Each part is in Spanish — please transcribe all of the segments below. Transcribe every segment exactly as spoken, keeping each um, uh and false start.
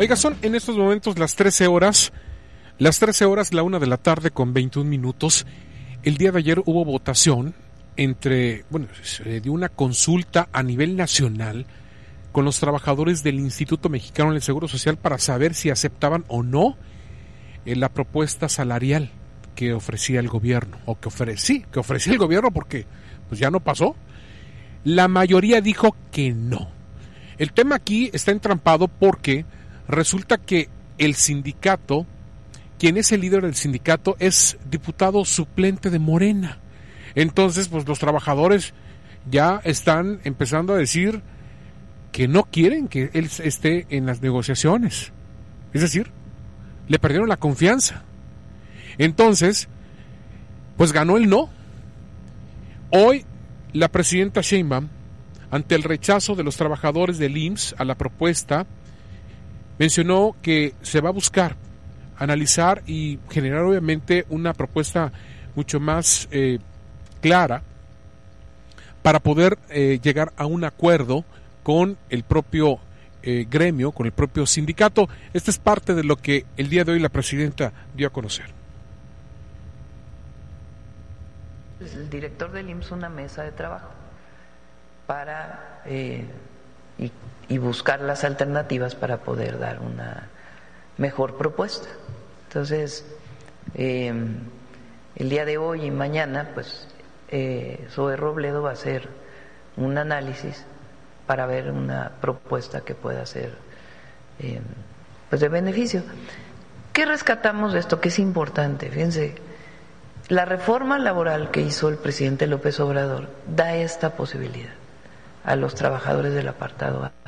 Oiga, son en estos momentos las trece horas, las trece horas, la una de la tarde con veintiún minutos. El día de ayer hubo votación entre, bueno, se dio una consulta a nivel nacional con los trabajadores del Instituto Mexicano del Seguro Social para saber si aceptaban o no eh, la propuesta salarial que ofrecía el gobierno, o que ofrecía, que ofrecía el gobierno porque pues ya no pasó. La mayoría dijo que no. El tema aquí está entrampado porque resulta que el sindicato, quien es el líder del sindicato, es diputado suplente de Morena. Entonces, pues los trabajadores ya están empezando a decir que no quieren que él esté en las negociaciones. Es decir, le perdieron la confianza. Entonces, pues ganó el no. Hoy, la presidenta Sheinbaum, ante el rechazo de los trabajadores del I M S S a la propuesta, mencionó que se va a buscar analizar y generar obviamente una propuesta mucho más eh, clara para poder eh, llegar a un acuerdo con el propio eh, gremio, con el propio sindicato. Esta es parte de lo que el día de hoy la presidenta dio a conocer. El director del I M S S una mesa de trabajo para eh, y, y buscar las alternativas para poder dar una mejor propuesta. Entonces, eh, el día de hoy y mañana, pues, eh, Zoe Robledo va a hacer un análisis para ver una propuesta que pueda ser eh, pues de beneficio. ¿Qué rescatamos de esto? Que es importante. Fíjense, la reforma laboral que hizo el presidente López Obrador da esta posibilidad a los trabajadores del apartado A,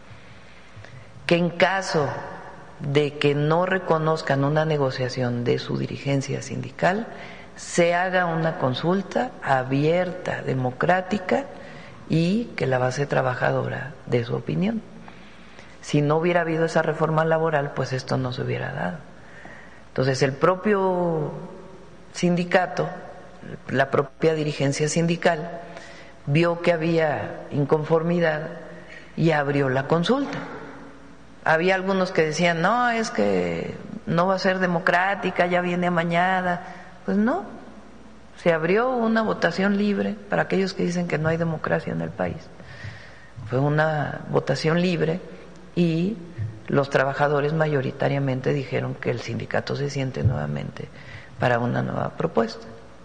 que en caso de que no reconozcan una negociación de su dirigencia sindical, se haga una consulta abierta, democrática, y que la base trabajadora dé su opinión. Si no hubiera habido esa reforma laboral, pues esto no se hubiera dado. Entonces, el propio sindicato, la propia dirigencia sindical, vio que había inconformidad y abrió la consulta. Había algunos que decían, no, es que no va a ser democrática, ya viene amañada. Pues no, se abrió una votación libre para aquellos que dicen que no hay democracia en el país. Fue una votación libre y los trabajadores mayoritariamente dijeron que el sindicato se siente nuevamente para una nueva propuesta.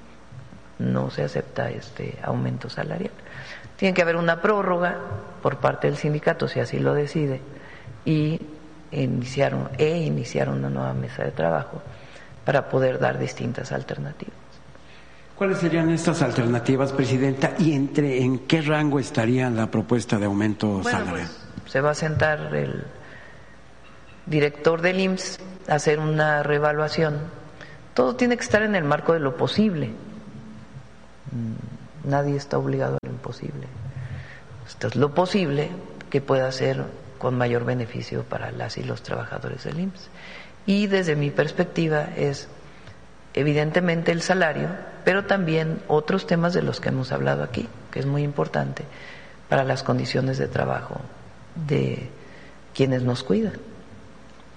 No se acepta este aumento salarial. Tiene que haber una prórroga por parte del sindicato, si así lo decide, y iniciaron, e iniciaron una nueva mesa de trabajo para poder dar distintas alternativas. ¿Cuáles serían estas alternativas, Presidenta, y entre en qué rango estaría la propuesta de aumento bueno, salarial? Pues, se va a sentar el director del I M S S a hacer una reevaluación. Todo tiene que estar en el marco de lo posible. Nadie está obligado a lo imposible. Esto es lo posible que pueda ser con mayor beneficio para las y los trabajadores del I M S S. Y desde mi perspectiva es evidentemente el salario, pero también otros temas de los que hemos hablado aquí, que es muy importante para las condiciones de trabajo de quienes nos cuidan.